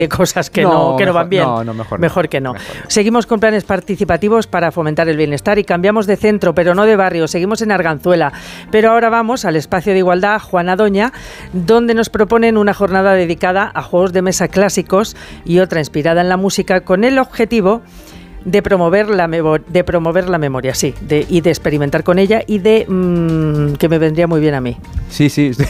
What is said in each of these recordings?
cosas que no van bien. Mejor que no. Seguimos con planes participativos para fomentar el bienestar y cambiamos de centro, pero no de barrio. Seguimos en Arganzuela, pero ahora vamos al espacio de igualdad Juana Doña, donde nos proponen una jornada dedicada a juegos de mesa clásicos y otra inspirada en la música, con el objetivo de promover la memoria, sí, y de experimentar con ella y de que me vendría muy bien a mí. Sí.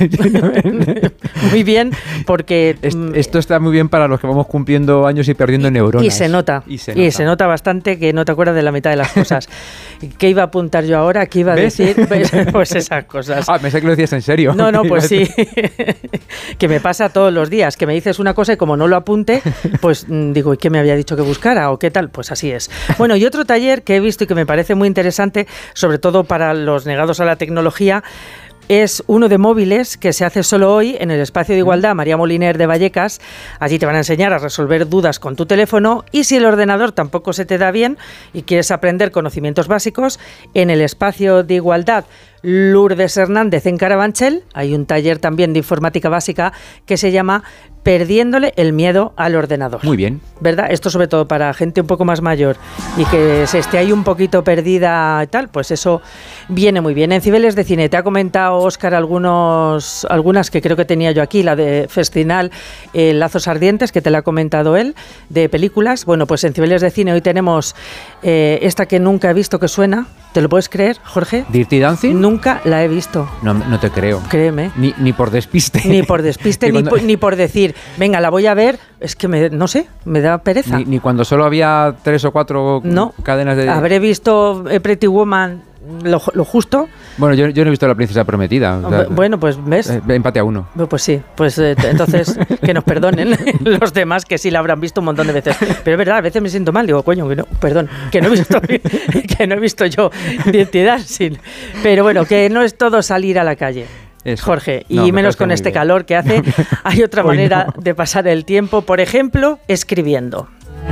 Muy bien, porque esto está muy bien para los que vamos cumpliendo años y perdiendo neuronas. Y se nota bastante que no te acuerdas de la mitad de las cosas. ¿Qué iba a apuntar yo ahora? ¿Qué iba a decir? Pues esas cosas. Pensé que lo decías en serio. No, pues sí. Que me pasa todos los días, que me dices una cosa y como no lo apunte, pues digo, ¿y qué me había dicho que buscara? ¿O qué tal? Pues así es. Bueno, y otro taller que he visto y que me parece muy interesante, sobre todo para los negados a la tecnología, es uno de móviles que se hace solo hoy en el espacio de igualdad María Moliner de Vallecas. Allí te van a enseñar a resolver dudas con tu teléfono, y si el ordenador tampoco se te da bien y quieres aprender conocimientos básicos, en el espacio de igualdad Lourdes Hernández en Carabanchel hay un taller también de informática básica que se llama Perdiéndole el miedo al ordenador. Muy bien. ¿Verdad? Esto sobre todo para gente un poco más mayor y que se esté ahí un poquito perdida y tal, pues eso viene muy bien. En Cibeles de Cine te ha comentado Óscar algunas que creo que tenía yo aquí, la de Festinal, Lazos Ardientes, que te la ha comentado él, de películas. Bueno, pues en Cibeles de Cine hoy tenemos esta que nunca he visto, que suena. ¿Te lo puedes creer, Jorge? ¿Dirty Dancing? Nunca la he visto. No te creo. Créeme. Ni por despiste. Ni por despiste, ni por decir, venga, la voy a ver. Es que me da pereza. Ni cuando solo había 3 o 4 cadenas de... Habré visto Pretty Woman lo justo. Bueno, yo no he visto La Princesa Prometida. O sea, bueno, pues ves. Empate a 1. Pues sí, pues entonces que nos perdonen los demás que sí la habrán visto un montón de veces. Pero es verdad, a veces me siento mal, digo, coño, que no he visto yo Dirty Dancing. Pero bueno, que no es todo salir a la calle. Eso. Jorge, y menos con este calor que hace. Hay otra manera de pasar el tiempo, por ejemplo, escribiendo.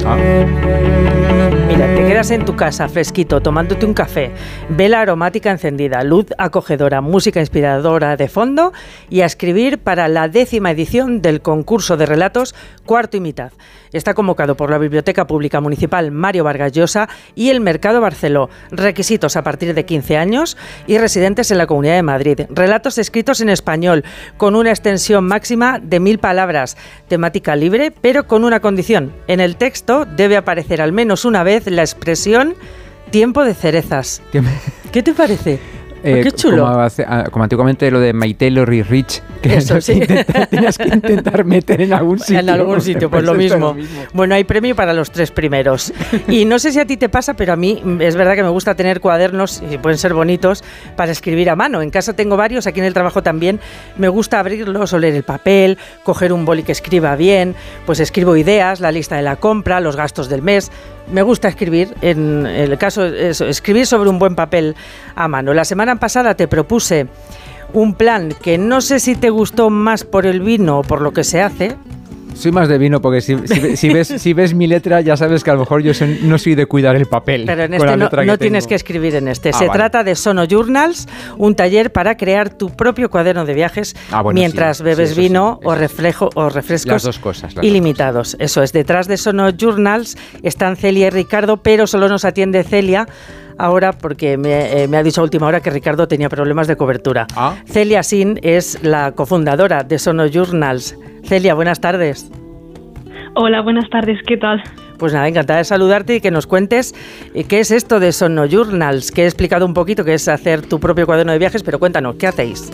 Mira, te quedas en tu casa fresquito, tomándote un café, vela aromática encendida, luz acogedora, música inspiradora de fondo, y a escribir para la 10ª edición del concurso de relatos Cuarto y Mitad. Está convocado por la Biblioteca Pública Municipal Mario Vargas Llosa y el Mercado Barceló. Requisitos a partir de 15 años y residentes en la Comunidad de Madrid. Relatos escritos en español, con una extensión máxima de 1000 palabras. Temática libre, pero con una condición. En el texto debe aparecer al menos una vez la expresión tiempo de cerezas. ¿Qué te parece? Qué chulo. Como antiguamente lo de My Taylor is Rich, que eso sí. Tenías que intentar meter en algún sitio. En algún sitio, pues lo mismo. Bueno, hay premio para los 3 primeros. Y no sé si a ti te pasa, pero a mí es verdad que me gusta tener cuadernos, y pueden ser bonitos, para escribir a mano. En casa tengo varios, aquí en el trabajo también. Me gusta abrirlos, oler el papel, coger un boli que escriba bien, pues escribo ideas, la lista de la compra, los gastos del mes. Me gusta escribir, en el caso escribir sobre un buen papel a mano. La semana pasada te propuse un plan que no sé si te gustó más por el vino o por lo que se hace. Soy más de vino, porque si ves mi letra ya sabes que a lo mejor yo no soy de cuidar el papel. Pero en este no tienes que escribir en este. Se trata de Sono Journals, un taller para crear tu propio cuaderno de viajes mientras bebes vino o refrescos las dos cosas, ilimitados. Eso es, detrás de Sono Journals están Celia y Ricardo, pero solo nos atiende Celia ahora porque me ha dicho a última hora que Ricardo tenía problemas de cobertura. Celia Sin es la cofundadora de Sono Journals. Celia, buenas tardes. Hola, buenas tardes, ¿qué tal? Pues nada, encantada de saludarte y que nos cuentes qué es esto de Sono Journals, que he explicado un poquito que es hacer tu propio cuaderno de viajes, pero cuéntanos, ¿qué hacéis?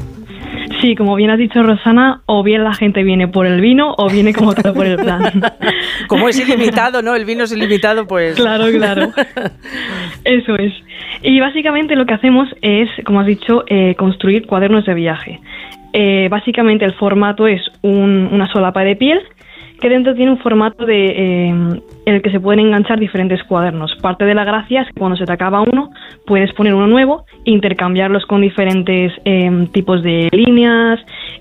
Sí, como bien has dicho, Rosana, o bien la gente viene por el vino o viene como tal por el plan. Como es ilimitado, ¿no? El vino es ilimitado, pues... Claro. Eso es. Y básicamente lo que hacemos es, como has dicho, construir cuadernos de viaje. Básicamente el formato es una solapa de piel que dentro tiene un formato en el que se pueden enganchar diferentes cuadernos. Parte de la gracia es que cuando se te acaba uno, puedes poner uno nuevo e intercambiarlos con diferentes tipos de líneas,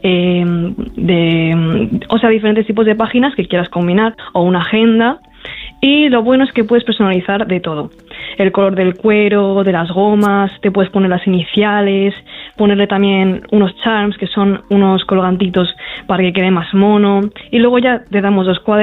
diferentes tipos de páginas que quieras combinar, o una agenda. Y lo bueno es que puedes personalizar de todo. El color del cuero, de las gomas, te puedes poner las iniciales, ponerle también unos charms, que son unos colgantitos para que quede más mono, y luego ya le damos los cuadernos